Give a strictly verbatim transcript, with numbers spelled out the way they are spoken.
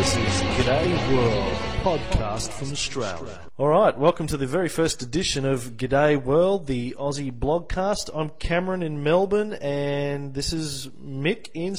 This is G'day World, podcast from Australia. Alright, welcome to the very first edition of G'day World, the Aussie blogcast. I'm Cameron in Melbourne, and this is Mick in